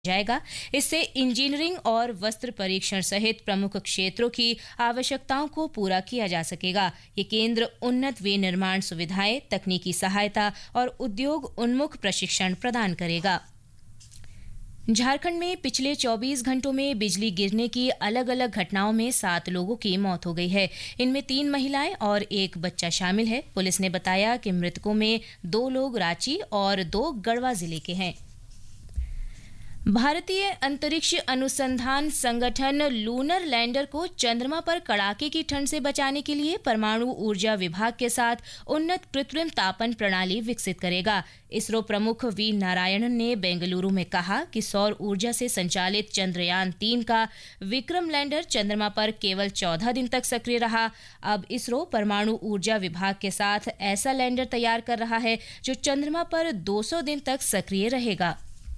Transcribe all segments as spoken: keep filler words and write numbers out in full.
जाएगा। इससे इंजीनियरिंग और वस्त्र परीक्षण सहित प्रमुख क्षेत्रों की आवश्यकताओं को पूरा किया जा सकेगा। ये केंद्र उन्नत विनिर्माण सुविधाएं, तकनीकी सहायता और उद्योग उन्मुख प्रशिक्षण प्रदान करेगा। झारखंड में पिछले चौबीस घंटों में बिजली गिरने की अलग अलग घटनाओं में सात लोगों की मौत हो गई है। इनमें तीन महिलाएं और एक बच्चा शामिल है। पुलिस ने बताया कि मृतकों में दो लोग रांची और दो गढ़वा जिले के हैं। भारतीय अंतरिक्ष अनुसंधान संगठन लूनर लैंडर को चंद्रमा पर कड़ाके की ठंड से बचाने के लिए परमाणु ऊर्जा विभाग के साथ उन्नत कृत्रिम तापन प्रणाली विकसित करेगा। इसरो प्रमुख वी नारायणन ने बेंगलुरु में कहा कि सौर ऊर्जा से संचालित चंद्रयान तीन का विक्रम लैंडर चंद्रमा पर केवल चौदह दिन तक सक्रिय रहा। अब इसरो परमाणु ऊर्जा विभाग के साथ ऐसा लैंडर तैयार कर रहा है जो चंद्रमा पर दो सौ दिन तक सक्रिय रहेगा।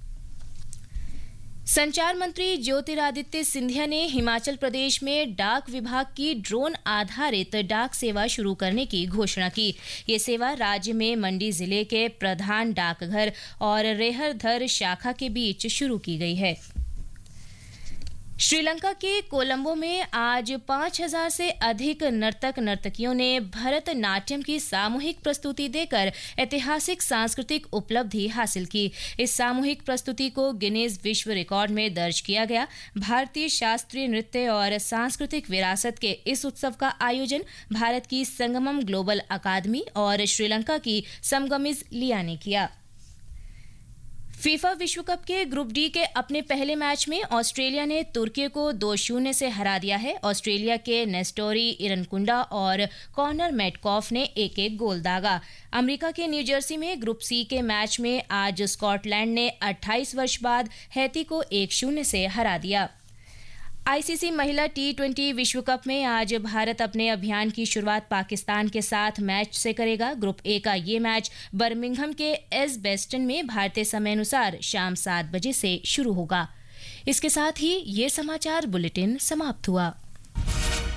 संचार मंत्री ज्योतिरादित्य सिंधिया ने हिमाचल प्रदेश में डाक विभाग की ड्रोन आधारित डाक सेवा शुरू करने की घोषणा की। ये सेवा राज्य में मंडी जिले के प्रधान डाकघर और रेहरधर शाखा के बीच शुरू की गई है। श्रीलंका के कोलंबो में आज पाँच हज़ार से अधिक नर्तक नर्तकियों ने भरतनाट्यम की सामूहिक प्रस्तुति देकर ऐतिहासिक सांस्कृतिक उपलब्धि हासिल की। इस सामूहिक प्रस्तुति को गिनीज विश्व रिकॉर्ड में दर्ज किया गया। भारतीय शास्त्रीय नृत्य और सांस्कृतिक विरासत के इस उत्सव का आयोजन भारत की संगमम ग्लोबल अकादमी और श्रीलंका की समगमिज लिया ने किया। फीफा विश्व कप के ग्रुप डी के अपने पहले मैच में ऑस्ट्रेलिया ने तुर्की को दो शून्य से हरा दिया है। ऑस्ट्रेलिया के नेस्टोरी इरनकुंडा और कॉनर मैटकॉफ ने एक एक गोल दागा। अमेरिका के न्यू जर्सी में ग्रुप सी के मैच में आज स्कॉटलैंड ने अट्ठाईस वर्ष बाद हैती को एक शून्य से हरा दिया। आईसीसी महिला टी ट्वेंटी विश्व कप में आज भारत अपने अभियान की शुरुआत पाकिस्तान के साथ मैच से करेगा। ग्रुप ए का ये मैच बर्मिंघम के एजबेस्टन में भारतीय समय अनुसार शाम सात बजे से शुरू होगा। इसके साथ ही ये समाचार बुलेटिन समाप्त हुआ।